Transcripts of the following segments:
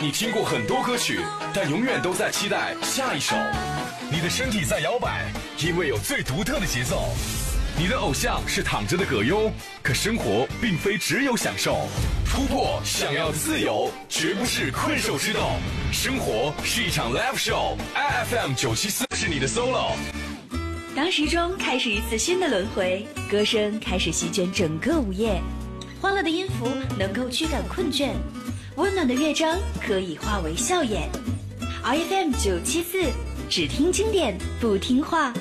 你听过很多歌曲，但永远都在期待下一首。你的身体在摇摆，因为有最独特的节奏。你的偶像是躺着的葛优，可生活并非只有享受。突破，想要自由，绝不是困兽之斗。生活是一场 live show，IFM 974是你的 solo。 当时钟开始一次新的轮回，歌声开始席卷整个午夜。欢乐的音符能够驱赶困倦，温暖的乐章可以化为笑颜。IFM 974，只听经典不听话。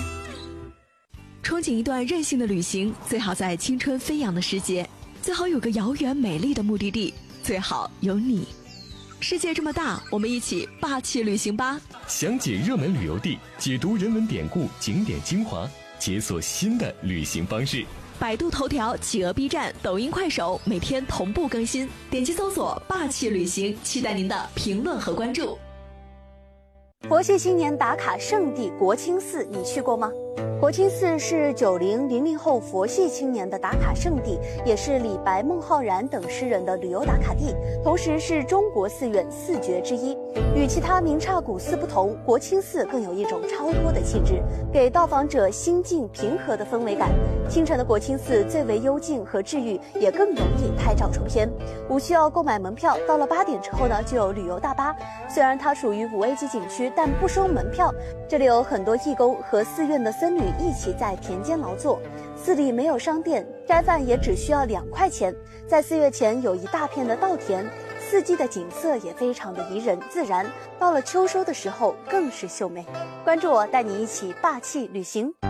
憧憬一段任性的旅行，最好在青春飞扬的时节，最好有个遥远美丽的目的地，最好有你。世界这么大，我们一起霸气旅行吧！ 详解热门旅游地，解读人文典故、景点精华，解锁新的旅行方式。 百度头条、企鹅 B 站、抖音、快手每天同步更新，点击搜索霸气旅行，期待您的评论和关注。 佛系青年打卡圣地国清寺，你去过吗？国清寺是90、00后佛系青年的打卡圣地，也是李白、孟浩然等诗人的旅游打卡地，同时是中国寺院四绝之一。与其他名刹古寺不同，国清寺更有一种超脱的气质，给到访者心境平和的氛围感。清晨的国清寺最为幽静和治愈，也更容易拍照出片，无需要购买门票。到了8点之后呢，就有旅游大巴。虽然它属于5A 级景区，但不收门票。这里有很多义工和寺院的僧侣一起在田间劳作。寺里没有商店，斋饭也只需要2块钱。在寺院前有一大片的稻田，四季的景色也非常的宜人自然。到了秋收的时候更是秀美。关注我，带你一起霸气旅行。